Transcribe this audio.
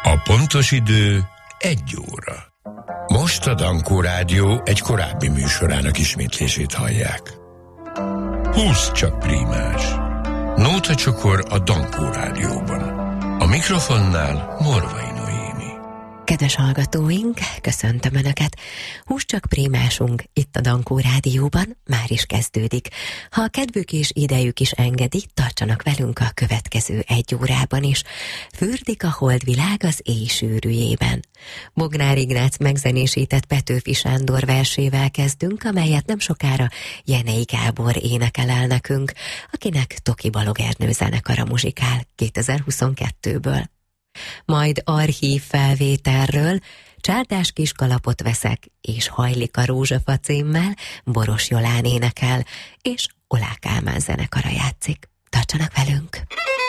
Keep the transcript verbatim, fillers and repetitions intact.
A pontos idő egy óra. Most a Dankó Rádió egy korábbi műsorának ismétlését hallják. Húsz csak prímás. Nóta csokor a Dankó Rádióban. A mikrofonnál Morvai Noémi. Kedves hallgatóink, köszöntöm Önöket! Húsz csak prímásunk itt a Dankó Rádióban már is kezdődik. Ha a kedvük és idejük is engedi, tartsanak velünk a következő egy órában is. Fürdik a holdvilág az éj sűrűjében. Bognár Ignác megzenésített Petőfi Sándor versével kezdünk, amelyet nem sokára Jenei Gábor énekel el nekünk, akinek Toki Balog Ernő zenekara muzsikál kétezer-huszonkettőből. Majd archív felvételről Csárdás kiskalapot veszek, és Hajlik a rózsafa címmel Boros Jolán énekel, és Olá Kálmán zenekara játszik. Tartsanak velünk!